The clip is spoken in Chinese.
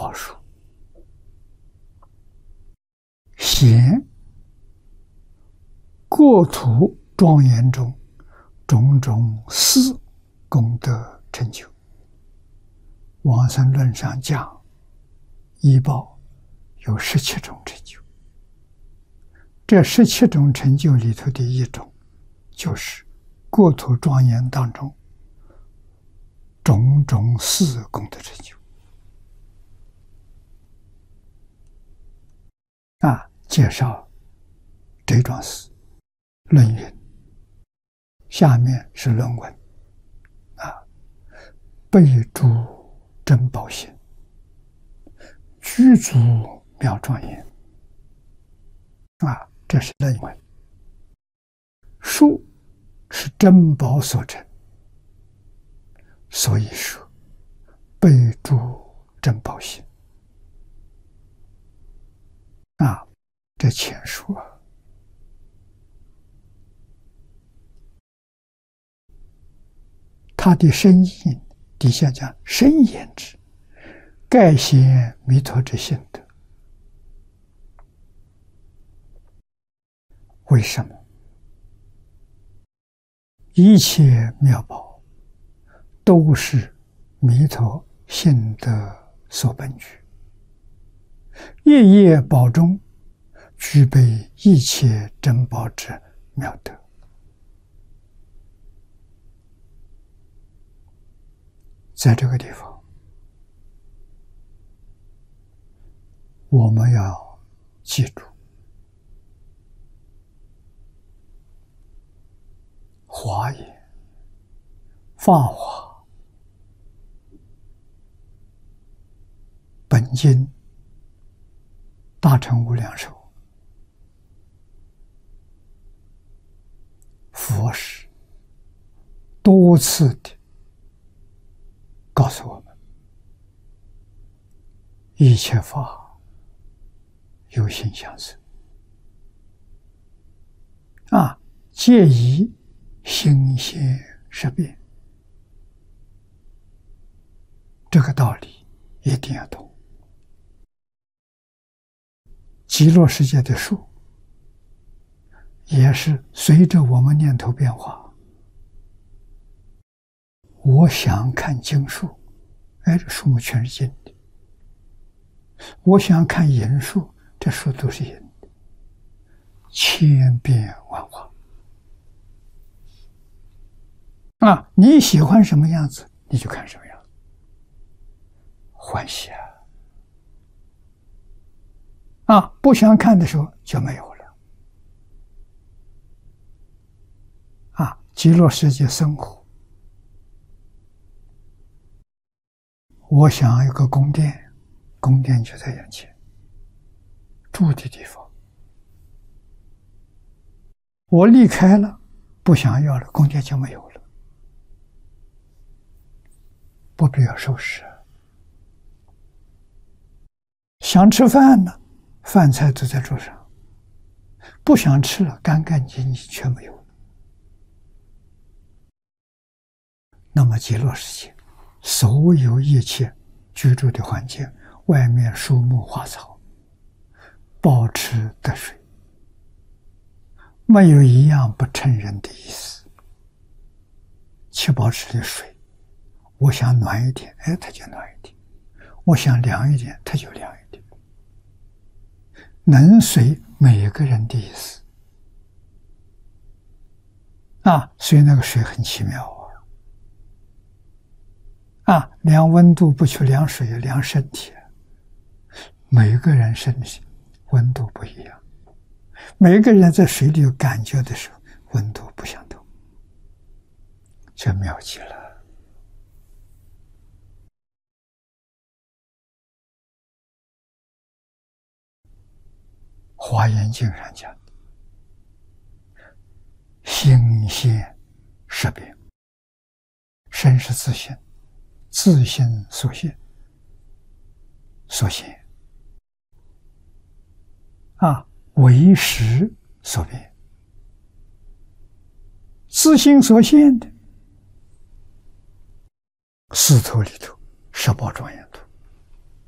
宝树，显国土庄严中种种四功德成就。往生论上讲，依报有17种成就。这17种成就里头的一种，就是国土庄严当中种种四功德成就。介绍这桩事论云，下面是论文备注珍宝行，具足妙庄严这是论文。树是珍宝所成，所以说备注珍宝行这前述他的深意底下讲深言之，盖显弥陀之性德。为什么？一切妙宝都是弥陀性德所本具，夜夜宝中具备一切珍宝之妙德。在这个地方，我们要记住，华严、法华、本经、大乘无量寿、佛是多次的告诉我们，一切法有形相生皆以心现识变，这个道理一定要懂。极乐世界的树也是随着我们念头变化。我想看经树，这树木全是金的；我想看银树，这树都是银的，千变万化。你喜欢什么样子，你就看什么样子，欢喜不想看的时候就没有了。极乐世界生活，我想有个宫殿，宫殿就在眼前，住的地方。我离开了，不想要了，宫殿就没有了，不必要收拾。想吃饭了，饭菜都在桌上，不想吃了，干干净净全没有了。那么极乐世界所有一切居住的环境，外面树木花草，保持得水，没有一样不成人的意思。七宝池的水，我想暖一点，它就暖一点；我想凉一点，它就凉一点，能随每个人的意思所以那个水很奇妙量温度不去量水，量身体。每个人身体温度不一样，每个人在水里有感觉的时候，温度不相同，这妙极了。华严经上讲，心现识变，身是自性，自性所现，所现为识所变，自性所现的四图里头，十宝庄严图，